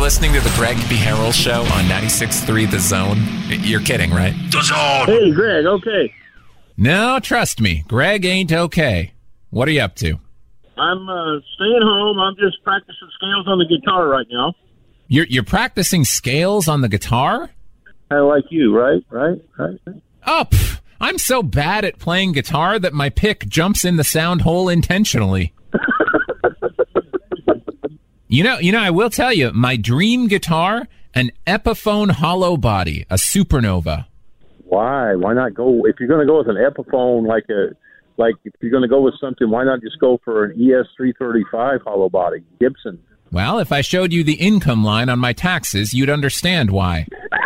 listening to the Greg B. Harrell Show on 96.3 The Zone? You're kidding, right? The Zone! Hey, Greg, okay. No, trust me. Greg ain't okay. What are you up to? I'm staying home. I'm just practicing scales on the guitar right now. You're practicing scales on the guitar? Kind of like you, right? Oh, I'm so bad at playing guitar that my pick jumps in the sound hole intentionally. You know, I will tell you, my dream guitar, an Epiphone hollow body, a Supernova. Why? Why not go, if you're going to go with an Epiphone, like if you're going to go with something, why not just go for an ES335 hollow body, Gibson? Well, if I showed you the income line on my taxes, you'd understand why.